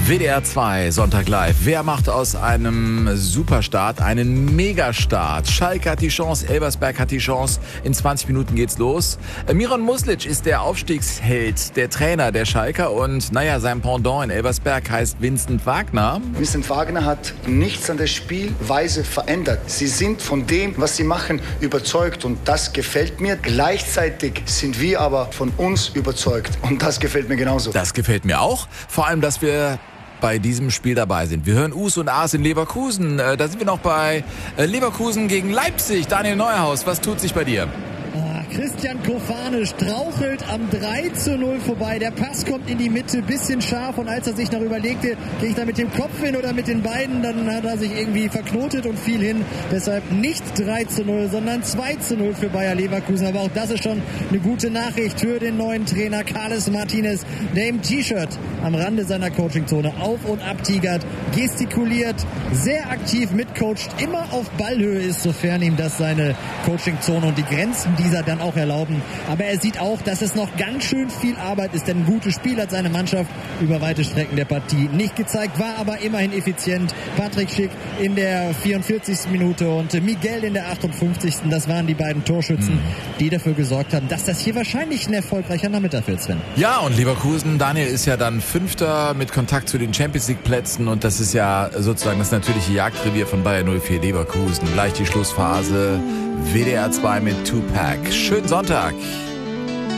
WDR 2, Sonntag live. Wer macht aus einem Superstart einen Megastart? Schalke hat die Chance, Elversberg hat die Chance. In 20 Minuten geht's los. Miron Muslic ist der Aufstiegsheld, der Trainer der Schalker. Und naja, sein Pendant in Elversberg heißt Vincent Wagner. Vincent Wagner hat nichts an der Spielweise verändert. Sie sind von dem, was sie machen, überzeugt. Und das gefällt mir. Gleichzeitig sind wir aber von uns überzeugt. Und das gefällt mir genauso. Das gefällt mir auch. Vor allem, dass wir bei diesem Spiel dabei sind. Wir hören Us und As in Leverkusen. Da sind wir noch bei Leverkusen gegen Leipzig. Daniel Neuhaus, was tut sich bei dir? Christian Kofane strauchelt am 3:0 vorbei. Der Pass kommt in die Mitte, bisschen scharf. Und als er sich noch überlegte, gehe ich da mit dem Kopf hin oder mit den Beinen, dann hat er sich irgendwie verknotet und fiel hin. Deshalb nicht 3:0, sondern 2:0 für Bayer Leverkusen. Aber auch das ist schon eine gute Nachricht für den neuen Trainer Carles Martinez, der im T-Shirt am Rande seiner Coachingzone auf und ab tigert, gestikuliert, sehr aktiv mitcoacht, immer auf Ballhöhe ist, sofern ihm das seine Coachingzone und die Grenzen dieser dann auch erlauben. Aber er sieht auch, dass es noch ganz schön viel Arbeit ist, denn ein gutes Spiel hat seine Mannschaft über weite Strecken der Partie nicht gezeigt, war aber immerhin effizient. Patrick Schick in der 44. Minute und Miguel in der 58. Das waren die beiden Torschützen, die dafür gesorgt haben, dass das hier wahrscheinlich ein erfolgreicher Nachmittag wird, Sven. Ja, und Leverkusen, Daniel, ist ja dann Fünfter mit Kontakt zu den Champions-League-Plätzen und das ist ja sozusagen das natürliche Jagdrevier von Bayer 04 Leverkusen. Gleich die Schlussphase. WDR 2 mit Tupac. Schönen Sonntag.